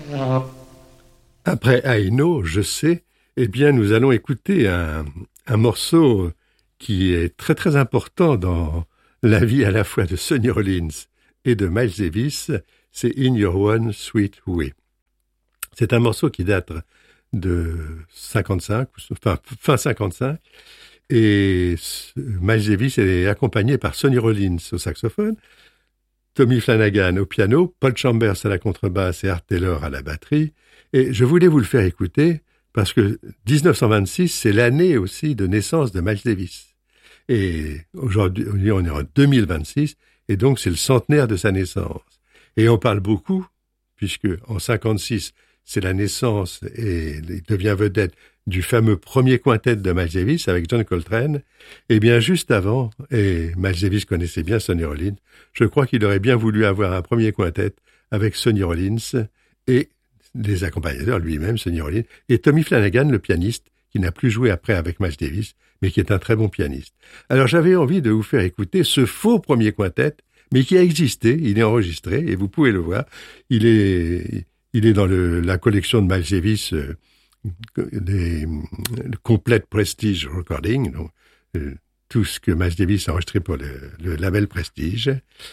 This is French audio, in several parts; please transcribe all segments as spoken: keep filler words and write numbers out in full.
Après I Know, je sais, eh bien nous allons écouter un, un morceau qui est très très important dans la vie à la fois de Sonny Rollins et de Miles Davis, c'est In Your One Sweet Way. C'est un morceau qui date de cinquante-cinq, enfin fin cinquante-cinq, et Miles Davis est accompagné par Sonny Rollins au saxophone, Tommy Flanagan au piano, Paul Chambers à la contrebasse et Art Taylor à la batterie. Et je voulais vous le faire écouter parce que dix-neuf cent vingt-six, c'est l'année aussi de naissance de Miles Davis. Et aujourd'hui, on est en deux mille vingt-six, et donc c'est le centenaire de sa naissance. Et on parle beaucoup, puisque en cinquante-six, c'est la naissance et il devient vedette du fameux premier quintet de Miles Davis avec John Coltrane. Et bien juste avant, et Miles Davis connaissait bien Sonny Rollins, je crois qu'il aurait bien voulu avoir un premier quintet avec Sonny Rollins et les accompagnateurs lui-même, Sonny Rollins, et Tommy Flanagan, le pianiste, qui n'a plus joué après avec Miles Davis, mais qui est un très bon pianiste. Alors j'avais envie de vous faire écouter ce faux premier quintet, mais qui a existé, il est enregistré, et vous pouvez le voir. Il est, il est dans le, la collection de Miles Davis, euh, des le Complete Prestige Recording, donc euh, tout ce que Miles Davis a enregistré pour le, le label Prestige.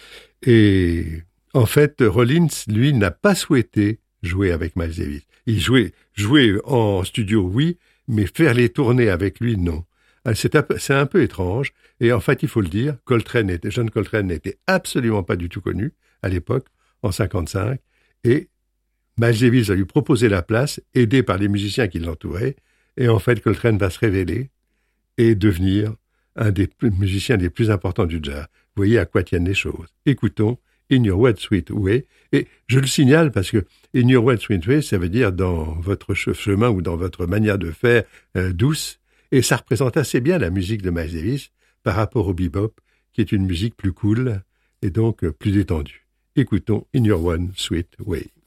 Et en fait, Rollins, lui, n'a pas souhaité jouer avec Miles Davis. Il jouait, jouer en studio, oui, mais faire les tournées avec lui, non. C'est un, peu, c'est un peu étrange. Et en fait, il faut le dire, Coltrane était, John Coltrane n'était absolument pas du tout connu à l'époque, en cinquante-cinq, et Miles Davis a lui proposé la place, aidé par les musiciens qui l'entouraient, et en fait, Coltrane va se révéler et devenir un des musiciens les plus importants du jazz. Vous voyez à quoi tiennent les choses. Écoutons In Your One Sweet Way, et je le signale parce que In Your One Sweet Way, ça veut dire dans votre chemin ou dans votre manière de faire euh, douce, et ça représente assez bien la musique de Miles Davis par rapport au bebop, qui est une musique plus cool et donc euh, plus détendue. Écoutons In Your One Sweet Way.